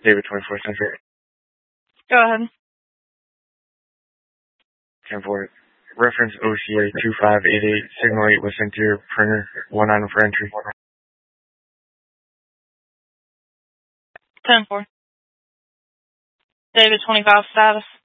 David 24 Central. Go ahead. 10-4. Reference OCA 2588. Signal 8 was sent to your printer. 1 item for entry. 10-4. David 25 status.